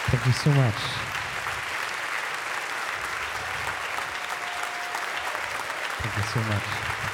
Thank you so much. Thank you so much.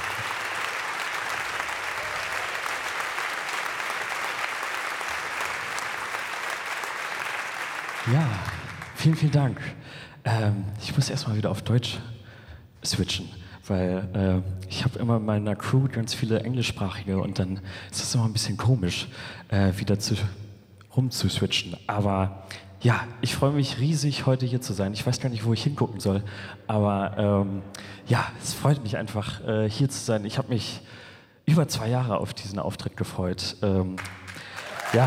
Ja, vielen, vielen Dank. Ich muss erstmal wieder auf Deutsch switchen, weil ich habe immer in meiner Crew ganz viele englischsprachige und dann ist das immer ein bisschen komisch, wieder rumzuswitchen. Aber ja, ich freue mich riesig, heute hier zu sein. Ich weiß gar nicht, wo ich hingucken soll, aber ja, es freut mich einfach, hier zu sein. Ich habe mich über 2 Jahre auf diesen Auftritt gefreut. Ja.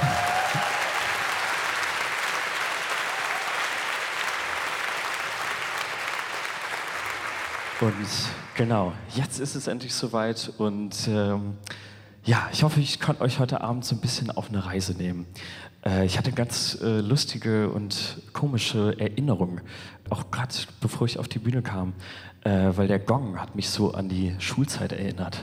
Und genau, jetzt ist es endlich soweit und ja, ich hoffe, ich kann euch heute Abend so ein bisschen auf eine Reise nehmen. Ich hatte ganz lustige und komische Erinnerungen, auch gerade bevor ich auf die Bühne kam, weil der Gong hat mich so an die Schulzeit erinnert.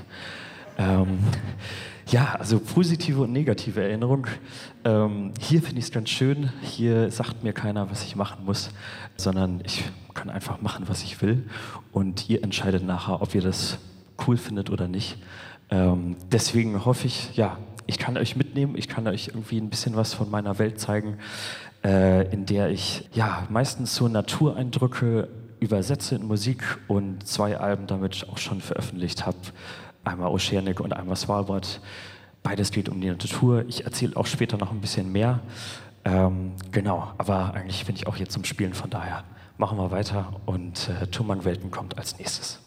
Ja, also positive und negative Erinnerung. Hier finde ich es ganz schön. Hier sagt mir keiner, was ich machen muss, sondern ich kann einfach machen, was ich will. Und ihr entscheidet nachher, ob ihr das cool findet oder nicht. Deswegen hoffe ich, ja, ich kann euch mitnehmen. Ich kann euch irgendwie ein bisschen was von meiner Welt zeigen, in der ich ja meistens so Natureindrücke übersetze in Musik und 2 Alben damit auch schon veröffentlicht habe. Einmal Oceanic und einmal Svalbard. Beides geht um die Natur. Ich erzähle auch später noch ein bisschen mehr. Genau, aber eigentlich bin ich auch hier zum Spielen, von daher machen wir weiter und Tumang Welten kommt als nächstes.